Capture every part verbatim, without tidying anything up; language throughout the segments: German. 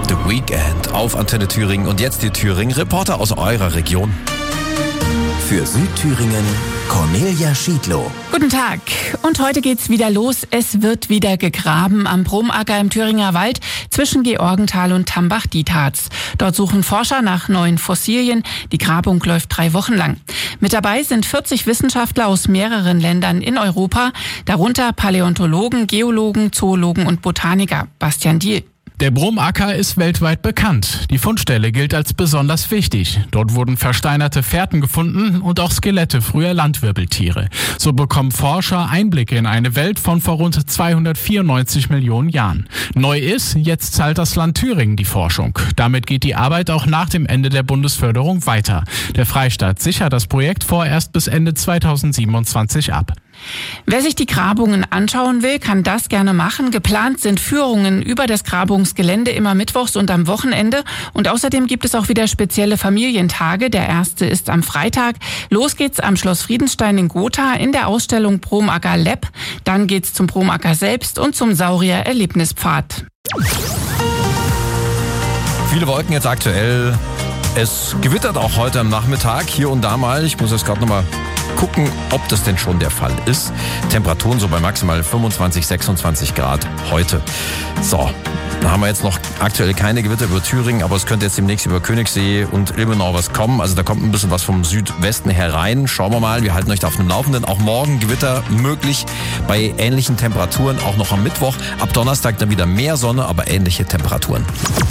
The Weekend auf Antenne Thüringen. Und jetzt die Thüringen-Reporter aus eurer Region. Für Südthüringen Cornelia Schiedlow. Guten Tag. Und heute geht's wieder los. Es wird wieder gegraben am Bromacker im Thüringer Wald zwischen Georgenthal und Tambach-Dietharz. Dort suchen Forscher nach neuen Fossilien. Die Grabung läuft drei Wochen lang. Mit dabei sind vierzig Wissenschaftler aus mehreren Ländern in Europa, darunter Paläontologen, Geologen, Zoologen und Botaniker. Bastian Diehl. Der Bromacker ist weltweit bekannt. Die Fundstelle gilt als besonders wichtig. Dort wurden versteinerte Fährten gefunden und auch Skelette früher Landwirbeltiere. So bekommen Forscher Einblicke in eine Welt von vor rund zweihundertvierundneunzig Millionen Jahren. Neu ist, jetzt zahlt das Land Thüringen die Forschung. Damit geht die Arbeit auch nach dem Ende der Bundesförderung weiter. Der Freistaat sichert das Projekt vorerst bis Ende zweitausendsiebenundzwanzig ab. Wer sich die Grabungen anschauen will, kann das gerne machen. Geplant sind Führungen über das Grabungsgelände immer mittwochs und am Wochenende. Und außerdem gibt es auch wieder spezielle Familientage. Der erste ist am Freitag. Los geht's am Schloss Friedenstein in Gotha in der Ausstellung Bromacker Lab. Dann geht's zum Bromacker selbst und zum Saurier-Erlebnispfad. Viele Wolken jetzt aktuell. Es gewittert auch heute am Nachmittag hier und da mal. Ich muss jetzt gerade nochmal gucken, ob das denn schon der Fall ist. Temperaturen so bei maximal fünfundzwanzig, sechsundzwanzig Grad heute. So, da haben wir jetzt noch aktuell keine Gewitter über Thüringen, aber es könnte jetzt demnächst über Königssee und Ilmenau was kommen. Also da kommt ein bisschen was vom Südwesten herein. Schauen wir mal, wir halten euch da auf dem Laufenden. Auch morgen Gewitter möglich bei ähnlichen Temperaturen, auch noch am Mittwoch. Ab Donnerstag dann wieder mehr Sonne, aber ähnliche Temperaturen.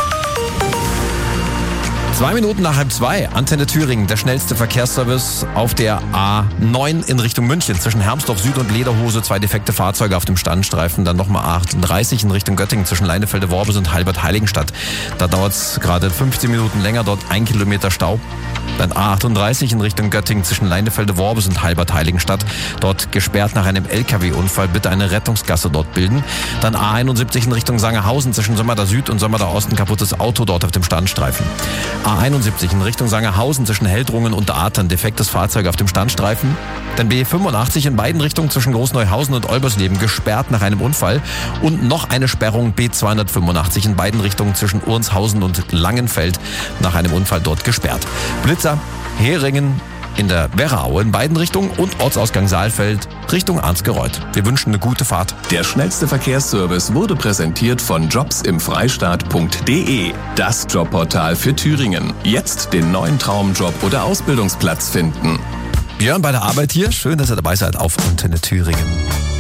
Zwei Minuten nach halb zwei, Antenne Thüringen, der schnellste Verkehrsservice auf der A neun in Richtung München. Zwischen Hermsdorf Süd und Lederhose zwei defekte Fahrzeuge auf dem Standstreifen. Dann nochmal A achtunddreißig in Richtung Göttingen zwischen Leinefelde-Worbis und Halbert-Heiligenstadt. Da dauert es gerade fünfzehn Minuten länger, dort ein Kilometer Stau. Dann A achtunddreißig in Richtung Göttingen zwischen Leinefelde-Worbis und Halbert-Heiligenstadt. Dort gesperrt nach einem L K W-Unfall. Bitte eine Rettungsgasse dort bilden. Dann A einundsiebzig in Richtung Sangerhausen zwischen Sommerda Süd und Sommerda Osten. Kaputtes Auto dort auf dem Standstreifen. A einundsiebzig in Richtung Sangerhausen zwischen Heldrungen und Adern. Defektes Fahrzeug auf dem Standstreifen. Dann B fünfundachtzig in beiden Richtungen zwischen Großneuhausen und Olbersleben. Gesperrt nach einem Unfall. Und noch eine Sperrung B zweihundertfünfundachtzig in beiden Richtungen zwischen Uhrnshausen und Langenfeld. Nach einem Unfall dort gesperrt. Blitzer, Heringen in der Weraue in beiden Richtungen und Ortsausgang Saalfeld Richtung Arnsgereuth. Wir wünschen eine gute Fahrt. Der schnellste Verkehrsservice wurde präsentiert von jobs im freistaat punkt de. Das Jobportal für Thüringen. Jetzt den neuen Traumjob oder Ausbildungsplatz finden. Björn bei der Arbeit hier. Schön, dass ihr dabei seid auf Antenne Thüringen.